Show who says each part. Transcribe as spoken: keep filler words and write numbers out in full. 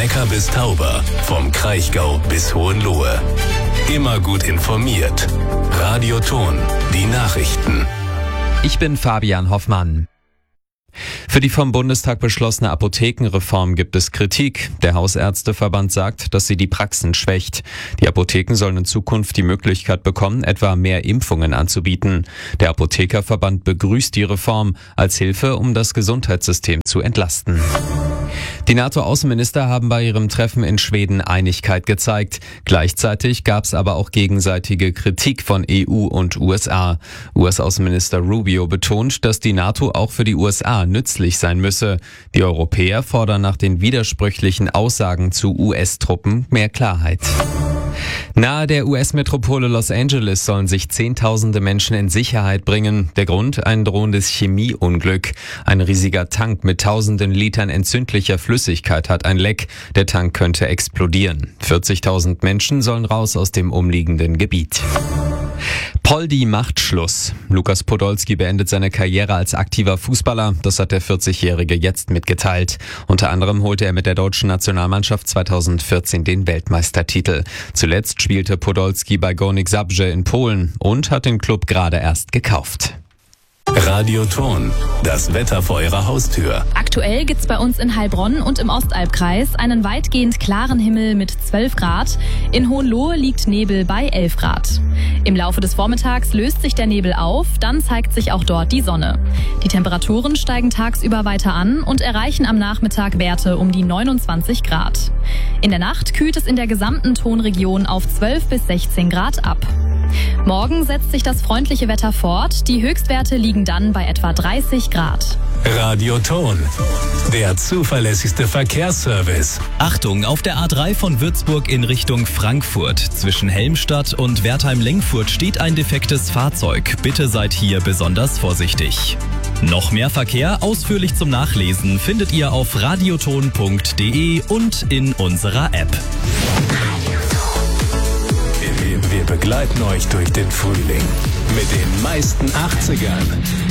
Speaker 1: Neckar bis Tauber, vom Kraichgau bis Hohenlohe. Immer gut informiert. Radioton, die Nachrichten.
Speaker 2: Ich bin Fabian Hoffmann. Für die vom Bundestag beschlossene Apothekenreform gibt es Kritik. Der Hausärzteverband sagt, dass sie die Praxen schwächt. Die Apotheken sollen in Zukunft die Möglichkeit bekommen, etwa mehr Impfungen anzubieten. Der Apothekerverband begrüßt die Reform als Hilfe, um das Gesundheitssystem zu entlasten. Die NATO-Außenminister haben bei ihrem Treffen in Schweden Einigkeit gezeigt. Gleichzeitig gab es aber auch gegenseitige Kritik von E U und U S A. U S-Außenminister Rubio betont, dass die NATO auch für die U S A nützlich sein müsse. Die Europäer fordern nach den widersprüchlichen Aussagen zu U S-Truppen mehr Klarheit. Nahe der U S-Metropole Los Angeles sollen sich Zehntausende Menschen in Sicherheit bringen. Der Grund: ein drohendes Chemieunglück. Ein riesiger Tank mit tausenden Litern entzündlicher Flüssigkeit hat ein Leck. Der Tank könnte explodieren. vierzigtausend Menschen sollen raus aus dem umliegenden Gebiet. Poldi macht Schluss. Lukas Podolski beendet seine Karriere als aktiver Fußballer. Das hat der vierzigjährige jetzt mitgeteilt. Unter anderem holte er mit der deutschen Nationalmannschaft zweitausendvierzehn den Weltmeistertitel. Zuletzt spielte Podolski bei Górnik Zabrze in Polen und hat den Club gerade erst gekauft.
Speaker 1: Radioton, das Wetter vor Ihrer Haustür.
Speaker 3: Aktuell gibt's bei uns in Heilbronn und im Ostalbkreis einen weitgehend klaren Himmel mit zwölf Grad. In Hohenlohe liegt Nebel bei elf Grad. Im Laufe des Vormittags löst sich der Nebel auf, dann zeigt sich auch dort die Sonne. Die Temperaturen steigen tagsüber weiter an und erreichen am Nachmittag Werte um die neunundzwanzig Grad. In der Nacht kühlt es in der gesamten Tonregion auf zwölf bis sechzehn Grad ab. Morgen setzt sich das freundliche Wetter fort. Die Höchstwerte liegen dann bei etwa dreißig Grad.
Speaker 1: Radioton, der zuverlässigste Verkehrsservice.
Speaker 4: Achtung, auf der A drei von Würzburg in Richtung Frankfurt. Zwischen Helmstadt und Wertheim-Lengfurt steht ein defektes Fahrzeug. Bitte seid hier besonders vorsichtig. Noch mehr Verkehr ausführlich zum Nachlesen findet ihr auf radioton punkt de und in unserer App.
Speaker 1: Wir begleiten euch durch den Frühling mit den meisten achtzigern.